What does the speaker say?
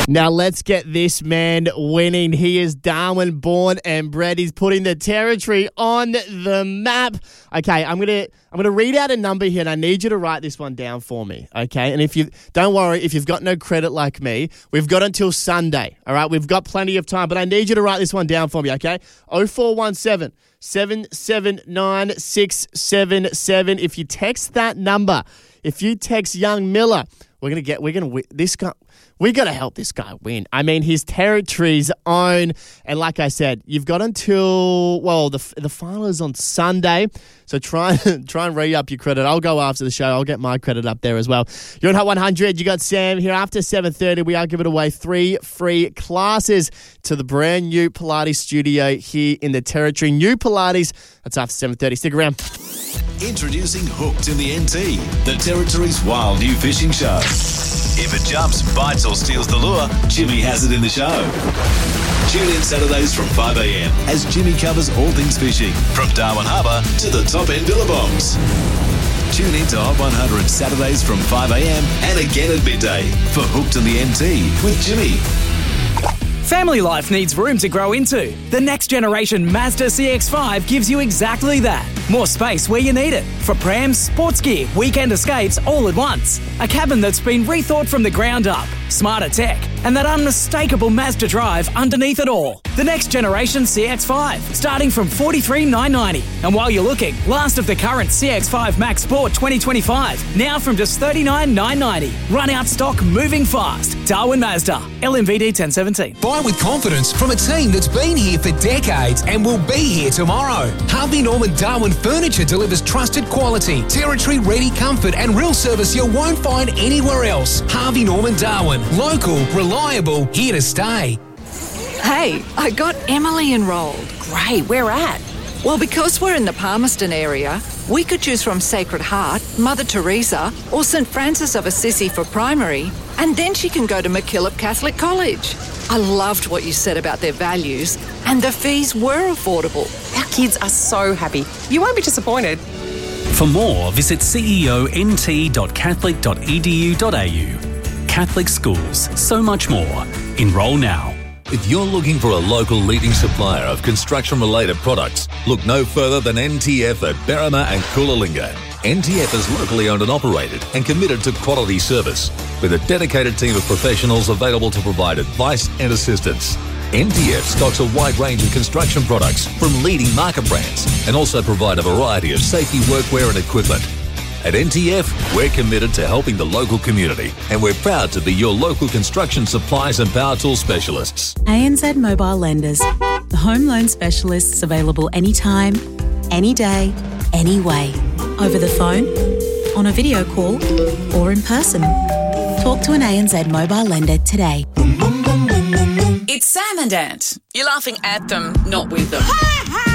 Now let's get this man winning. He is Darwin born and bred. He's putting the territory on the map. Okay, I'm gonna read out a number here, and I need you to write this one down for me. Okay, and don't worry if you've got no credit like me. We've got until Sunday. All right, we've got plenty of time, but I need you to write this one down for me. Okay, 0417 779 677. If you text that number, if you text Young Miller, we're gonna win this guy. We got to help this guy win. I mean, his territory's own. And like I said, you've got until, the final is on Sunday. So try and re-up your credit. I'll go after the show. I'll get my credit up there as well. You're on Hot 100. You got Sam here. After 7:30, we are giving away 3 free classes to the brand new Pilates studio here in the territory. New Pilates. That's after 7:30. Stick around. Introducing Hooked in the NT, the territory's wild new fishing show. If it jumps, bites or steals the lure, Jimmy has it in the show. Tune in Saturdays from 5 a.m. as Jimmy covers all things fishing, from Darwin Harbour to the top end billabongs. Tune in to Hot 100 Saturdays from 5 a.m. and again at midday for Hooked in the NT with Jimmy. Family life needs room to grow into. The next generation Mazda CX-5 gives you exactly that. More space where you need it. For prams, sports gear, weekend escapes all at once. A cabin that's been rethought from the ground up. Smarter tech. And that unmistakable Mazda drive underneath it all. The next generation CX-5, starting from $43,990. And while you're looking, last of the current CX-5 Max Sport 2025, now from just $39,990. Run out stock moving fast. Darwin Mazda, LMVD 1017. Buy with confidence from a team that's been here for decades and will be here tomorrow. Harvey Norman Darwin Furniture delivers trusted quality, territory-ready comfort and real service you won't find anywhere else. Harvey Norman Darwin. Local, reliable, here to stay. Hey, I got Emily enrolled. Great, where at? Well, because we're in the Palmerston area, we could choose from Sacred Heart, Mother Teresa, or St Francis of Assisi for primary, and then she can go to MacKillop Catholic College. I loved what you said about their values, and the fees were affordable. Our kids are so happy. You won't be disappointed. For more, visit ceont.catholic.edu.au. Catholic schools, so much more. Enrol now. If you're looking for a local leading supplier of construction-related products, look no further than NTF at Berrima and Coolalingga. NTF is locally owned and operated and committed to quality service, with a dedicated team of professionals available to provide advice and assistance. NTF stocks a wide range of construction products from leading market brands and also provide a variety of safety workwear and equipment. At NTF, we're committed to helping the local community, and we're proud to be your local construction supplies and power tool specialists. ANZ Mobile Lenders, the home loan specialists available anytime, any day, any way. Over the phone, on a video call, or in person. Talk to an ANZ Mobile Lender today. It's Sam and Ant. You're laughing at them, not with them.